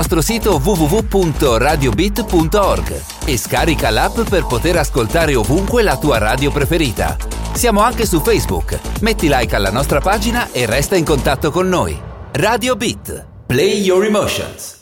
nostro sito www.radiobit.org e scarica l'app per poter ascoltare ovunque la tua radio preferita. Siamo anche su Facebook. Metti like alla nostra pagina e resta in contatto con noi. Radio Beat. Play your emotions.